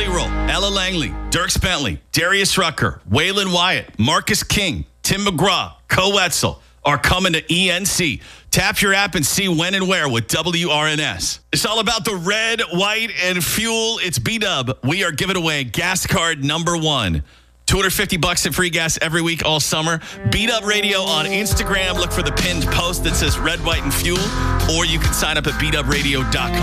J-Roll, Ella Langley, Dirks Bentley, Darius Rucker, Waylon Wyatt, Marcus King, Tim McGraw, Co Wetzel are coming to ENC. Tap your app and see when and where with WRNS. It's all about the red, white, and fuel. It's B-Dub. We are giving away gas card number 1. $250 in free gas every week all summer. B-Dub Radio on Instagram. Look for the pinned post that says red, white, and fuel. Or you can sign up at bdubradio.com.